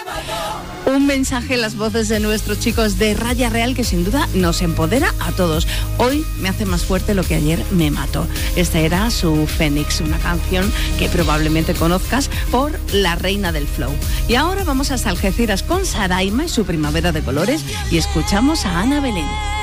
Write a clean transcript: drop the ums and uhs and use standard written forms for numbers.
Un mensaje en las voces de nuestros chicos de Raya Real que sin duda nos empodera a todos. Hoy me hace más fuerte lo que ayer me mató. Esta era su Fénix, una canción que probablemente conozcas por la reina del flow. Y ahora vamos hasta Algeciras con Saraima y su Primavera de Colores y escuchamos a Ana Belén.